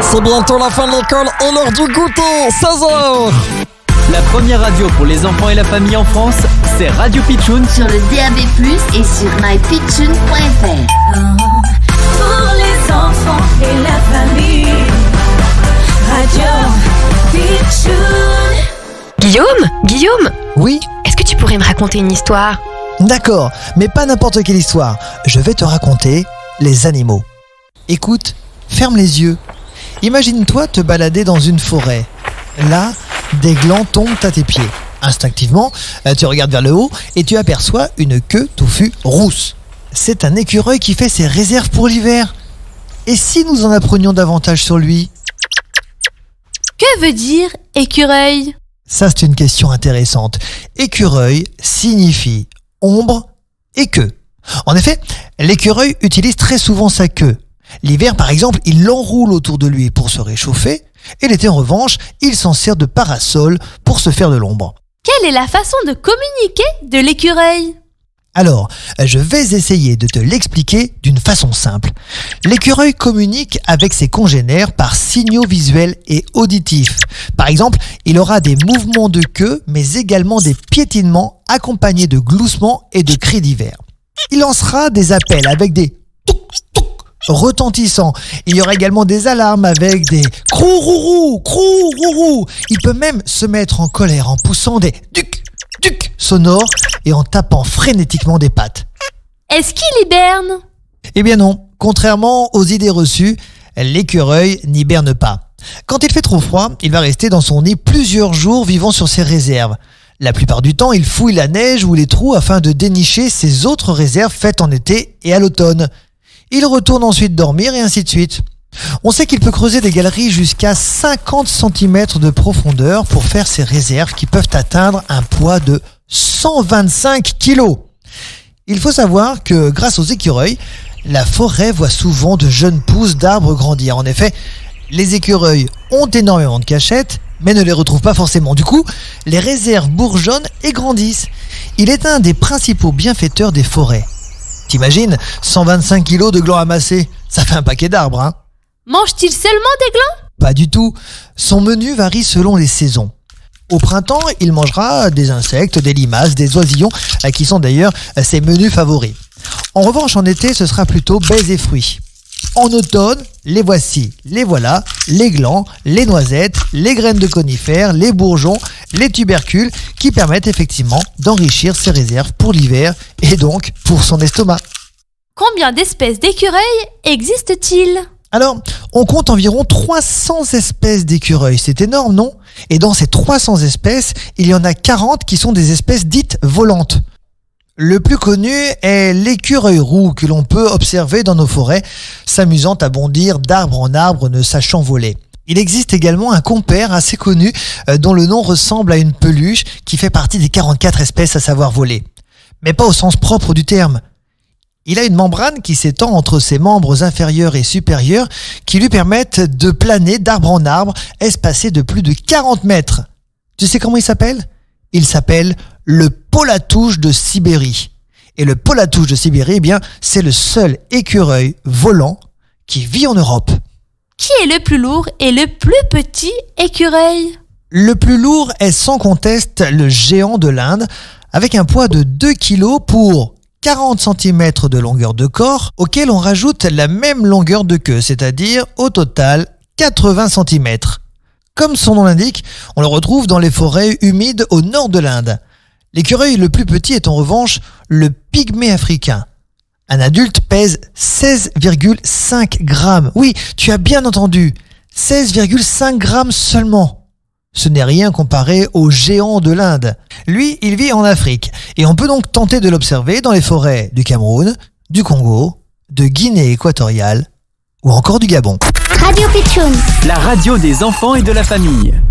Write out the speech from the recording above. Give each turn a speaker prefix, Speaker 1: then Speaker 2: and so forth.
Speaker 1: C'est bientôt la fin de l'école et l'heure du goûter, 16h.
Speaker 2: La première radio pour les enfants et la famille en France, c'est Radio Pitchoun
Speaker 3: sur le DAB+, et sur mypitchoun.fr.
Speaker 4: Pour les enfants et la famille, Radio Pitchoun.
Speaker 5: Guillaume,
Speaker 6: Oui,
Speaker 5: est-ce que tu pourrais me raconter une histoire?
Speaker 6: d'accord, mais pas n'importe quelle histoire. Je vais te raconter les animaux. Écoute, ferme les yeux. Imagine-toi te balader dans une forêt. Là, des glands tombent à tes pieds. Instinctivement, tu regardes vers le haut et tu aperçois une queue touffue rousse. C'est un écureuil qui fait ses réserves pour l'hiver. Et si nous en apprenions davantage sur lui?
Speaker 4: Que veut dire écureuil?
Speaker 6: Ça, c'est une question intéressante. Écureuil signifie ombre et queue. En effet, l'écureuil utilise très souvent sa queue. L'hiver, par exemple, il l'enroule autour de lui pour se réchauffer, et l'été, en revanche, il s'en sert de parasol pour se faire de l'ombre.
Speaker 4: Quelle est la façon de communiquer de l'écureuil?
Speaker 6: Alors, je vais essayer de te l'expliquer d'une façon simple. L'écureuil communique avec ses congénères par signaux visuels et auditifs. Par exemple, il aura des mouvements de queue, mais également des piétinements accompagnés de gloussements et de cris divers. Il lancera des appels avec des touc touc retentissants. Il y aura également des alarmes avec des crou-rou-rou, crou-rou-rou. Il peut même se mettre en colère en poussant des duc duc sonores et en tapant frénétiquement des pattes.
Speaker 4: Est-ce qu'il hiberne?
Speaker 6: Eh bien non, contrairement aux idées reçues, l'écureuil n'hiberne pas. Quand il fait trop froid, il va rester dans son nid plusieurs jours vivant sur ses réserves. La plupart du temps, il fouille la neige ou les trous afin de dénicher ses autres réserves faites en été et à l'automne. Il retourne ensuite dormir et ainsi de suite. On sait qu'il peut creuser des galeries jusqu'à 50 cm de profondeur pour faire ses réserves qui peuvent atteindre un poids de 125 kg. Il faut savoir que grâce aux écureuils, la forêt voit souvent de jeunes pousses d'arbres grandir. En effet, les écureuils ont énormément de cachette, mais ne les retrouvent pas forcément. Du coup, les réserves bourgeonnent et grandissent. Il est un des principaux bienfaiteurs des forêts. T'imagines, 125 kg de glands amassés, ça fait un paquet d'arbres, hein?
Speaker 4: Mange-t-il seulement des glands?
Speaker 6: Pas du tout. Son menu varie selon les saisons. Au printemps, il mangera des insectes, des limaces, des oisillons, qui sont d'ailleurs ses menus favoris. En revanche, en été, ce sera plutôt baies et fruits. En automne, les voici, les voilà, les glands, les noisettes, les graines de conifères, les bourgeons, les tubercules, qui permettent effectivement d'enrichir ses réserves pour l'hiver et donc pour son estomac.
Speaker 4: Combien d'espèces d'écureuils existent-ils?
Speaker 6: Alors, on compte environ 300 espèces d'écureuils. C'est énorme, non? Et dans ces 300 espèces, il y en a 40 qui sont des espèces dites volantes. Le plus connu est l'écureuil roux que l'on peut observer dans nos forêts, s'amusant à bondir d'arbre en arbre, ne sachant voler. Il existe également un compère assez connu dont le nom ressemble à une peluche qui fait partie des 44 espèces à savoir voler. Mais pas au sens propre du terme. Il a une membrane qui s'étend entre ses membres inférieurs et supérieurs qui lui permettent de planer d'arbre en arbre, espacé de plus de 40 mètres. Tu sais comment il s'appelle? Il s'appelle le polatouche de Sibérie. Et le polatouche de Sibérie, eh bien, c'est le seul écureuil volant qui vit en Europe.
Speaker 4: Qui est le plus lourd et le plus petit écureuil?
Speaker 6: Le plus lourd est sans conteste le géant de l'Inde, avec un poids de 2 kg pour 40 cm de longueur de corps, auquel on rajoute la même longueur de queue, c'est-à-dire au total 80 cm. Comme son nom l'indique, on le retrouve dans les forêts humides au nord de l'Inde. L'écureuil le plus petit est en revanche le pygmée africain. Un adulte pèse 16,5 grammes. Oui, tu as bien entendu, 16,5 grammes seulement. Ce n'est rien comparé au géant de l'Inde. Lui, il vit en Afrique et on peut donc tenter de l'observer dans les forêts du Cameroun, du Congo, de Guinée équatoriale ou encore du Gabon.
Speaker 3: Radio Pitchoun.
Speaker 2: La radio des enfants et de la famille.